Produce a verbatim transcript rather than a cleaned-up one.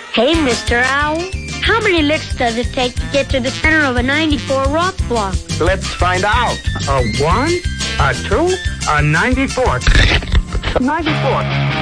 Hey, Mister Owl. How many licks does it take to get to the center of a ninety-four rock block? Let's find out. A one, a two, a ninety-four. ninety-four.